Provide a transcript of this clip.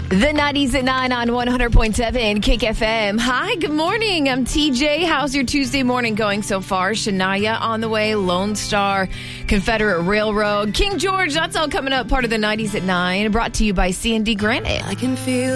The 90s at 9 on 100.7 Kick FM. Hi, good morning. I'm TJ. How's your Tuesday morning going so far? Shania on the way, Lone Star, Confederate Railroad, King George. That's all coming up, part of the 90s at 9. Brought to you by C&D Granite. I can feel